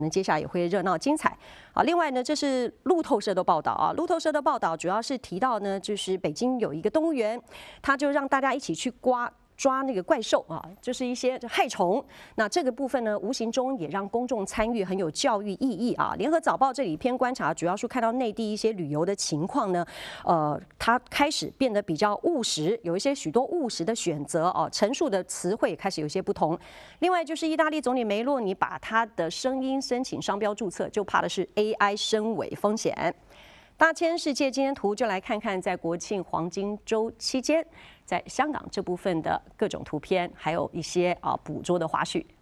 那接下来也会热闹精彩啊！另外呢，这是路透社的报道啊。路透社的报道主要是提到呢，就是北京有一个动物园，他就让大家一起去抓那个怪兽啊，就是一些害虫。那这个部分呢，无形中也让公众参与，很有教育意义啊。联合早报这里篇观察，主要是看到内地一些旅游的情况呢，它开始变得比较务实，有一些许多务实的选择哦，陈述的词汇开始有些不同。另外就是意大利总理梅洛尼把他的声音申请商标注册，就怕的是 AI 深伪风险。大千世界今天图就来看看在国庆黄金周期间，在香港这部分的各种图片，还有一些捕捉的花絮。